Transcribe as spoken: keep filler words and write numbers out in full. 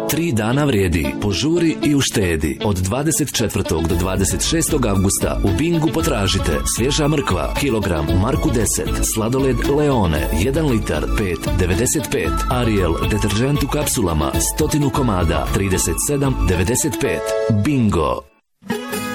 Tri dana vrijedi. Požuri i uštedi. Od dvadeset četvrtog do dvadeset šestog avgusta u Bingu potražite svježa mrkva, kilogram Marku deset, sladoled Leone, jedan litar, pet devedeset pet, Ariel, deteržent u kapsulama, stotinu komada, trideset sedam devedeset pet. Bingo!